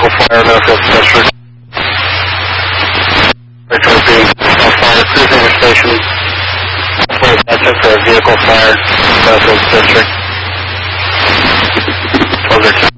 vehicle fire, Northfield District. Retro being fire, cruising the station. Full attention for a vehicle fire, Northfield District. 12